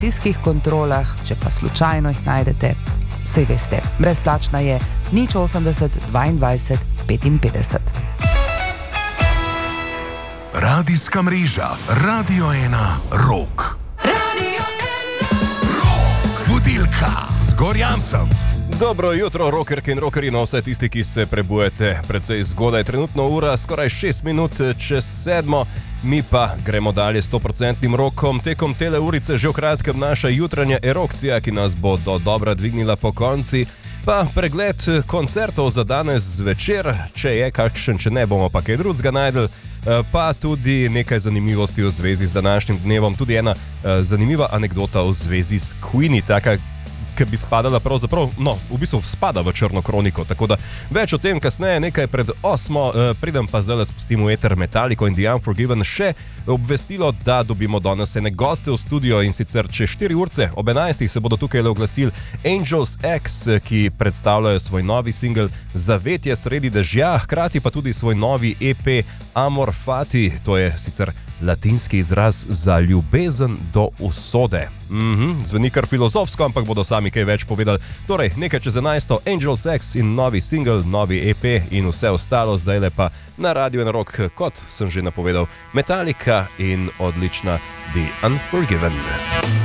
policijskih kontrolah, če pa slučajno jih najdete, saj veste, brezplačna je 080 22 55. Radijska mreža Radio 1 Rock. Radio 1 Rock. Budilka z Gorjancem. Dobro jutro, rockerke in rockerji, no vse tisti, ki se prebujete precej zgodaj. Trenutno ura skoraj 6 minut čez 7. Mi pa gremo dalje s 100% rokom. Tekom tele urice že v kratkem naša jutranja erupcija, ki nas bo do dobra dvignila po konci. Pa pregled koncertov za danes zvečer, če je kakšen, če ne bomo pa kaj drugega najdel. Pa tudi nekaj zanimivosti v zvezi z današnjim dnevom. Tudi ena zanimiva anekdota v zvezi s Queenie, taka, ki bi spadala pravzaprav, no, v bistvu spada v črno kroniko, tako da več o tem kasneje, nekaj pred 8, pridem pa zdaj spustimo eter Metallico in The Unforgiven, še obvestilo, da dobimo danes ene goste v studio in sicer čez 4 urce, ob 11 se bodo tukaj oglasili Angels X, ki predstavljajo svoj novi singel Zavetje sredi dežja, hkrati pa tudi svoj novi EP Amor Fati, to je sicer latinski izraz za ljubezen do usode. Zveni kar filozofsko, ampak bodo sami kaj več povedali. Torej, nekaj čez 11, Angels X in novi single, novi EP in vse ostalo, zdaj le pa na Radio 1 Rock, kot sem že napovedal, Metallica in odlična The Unforgiven.